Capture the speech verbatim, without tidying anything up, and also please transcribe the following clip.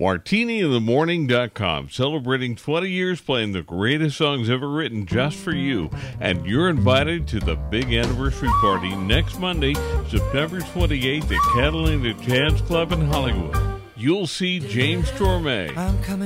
martini in the morning dot com, celebrating twenty years playing the greatest songs ever written just for you. And you're invited to the big anniversary party next Monday, September twenty-eighth at Catalina Jazz Club in Hollywood. You'll see James Torme,